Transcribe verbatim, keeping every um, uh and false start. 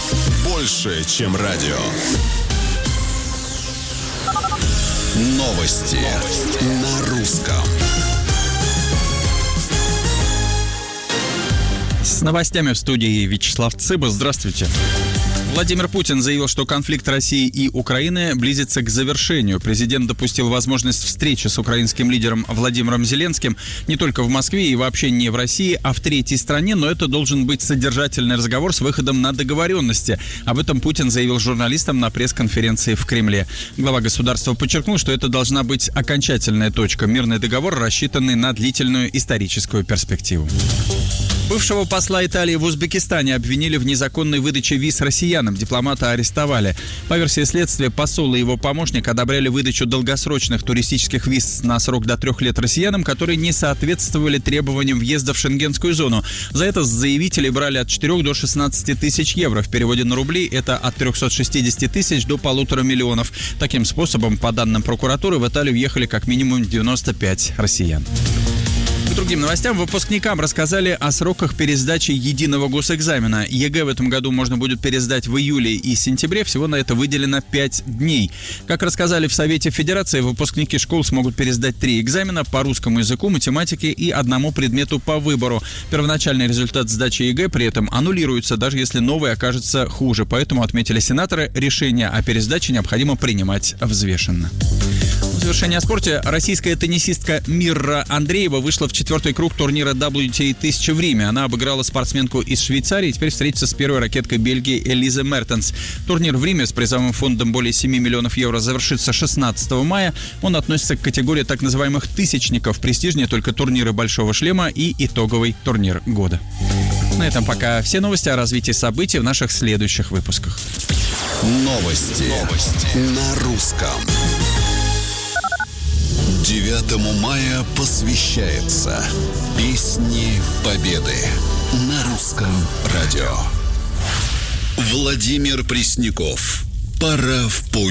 Больше, чем радио. Новости на русском. С новостями в студии Вячеслав Цыба. Здравствуйте. Владимир Путин заявил, что конфликт России и Украины близится к завершению. Президент допустил возможность встречи с украинским лидером Владимиром Зеленским не только в Москве и вообще не в России, а в третьей стране, но это должен быть содержательный разговор с выходом на договоренности. Об этом Путин заявил журналистам на пресс-конференции в Кремле. Глава государства подчеркнул, что это должна быть окончательная точка. Мирный договор, рассчитанный на длительную историческую перспективу. Бывшего посла Италии в Узбекистане обвинили в незаконной выдаче виз россиянам. Дипломата арестовали. По версии следствия, посол и его помощник одобряли выдачу долгосрочных туристических виз на срок до трех лет россиянам, которые не соответствовали требованиям въезда в шенгенскую зону. За это с заявителей брали от четырёх до шестнадцати тысяч евро. В переводе на рубли это от трехсот шестидесяти тысяч до полутора миллионов. Таким способом, по данным прокуратуры, в Италию въехали как минимум девяносто пять россиян. К другим новостям. Выпускникам рассказали о сроках пересдачи единого госэкзамена. ЕГЭ в этом году можно будет пересдать в июле и сентябре. Всего на это выделено пять дней. Как рассказали в Совете Федерации, выпускники школ смогут пересдать три экзамена по русскому языку, математике и одному предмету по выбору. Первоначальный результат сдачи ЕГЭ при этом аннулируется, даже если новый окажется хуже. Поэтому, отметили сенаторы, решение о пересдаче необходимо принимать взвешенно. В завершение о спорте. Российская теннисистка Мирра Андреева вышла в четвертый круг турнира дабл ю ти эй тысяча в Риме. Она обыграла спортсменку из Швейцарии и теперь встретится с первой ракеткой Бельгии Элизе Мертенс. Турнир в Риме с призовым фондом более семи миллионов евро завершится шестнадцатого мая. Он относится к категории так называемых тысячников. Престижнее только турниры Большого шлема и итоговый турнир года. На этом пока все новости о развитии событий в наших следующих выпусках. Новости, Новости. на русском. девятому мая посвящается Песни Победы на русском радио. Владимир Пресняков. Пора в путь.